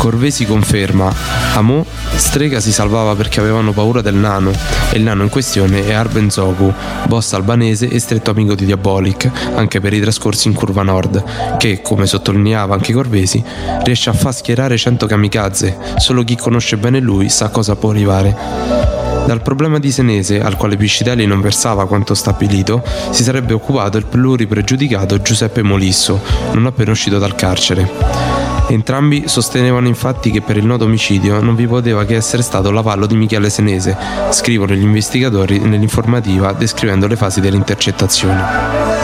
Corvesi conferma: Amò, Strega si salvava perché avevano paura del nano, e il nano in questione è Arben Zogu, boss albanese e stretto amico di Diabolic, anche per i trascorsi in Curva Nord, che, come sottolineava anche Corvesi, riesce a far schierare 100 kamikaze, solo chi conosce bene lui sa cosa può arrivare. Dal problema di Senese, al quale Piscitelli non versava quanto stabilito, si sarebbe occupato il pluripregiudicato Giuseppe Molisso, non appena uscito dal carcere. Entrambi sostenevano infatti che per il noto omicidio non vi poteva che essere stato l'avallo di Michele Senese, scrivono gli investigatori nell'informativa descrivendo le fasi delle intercettazioni.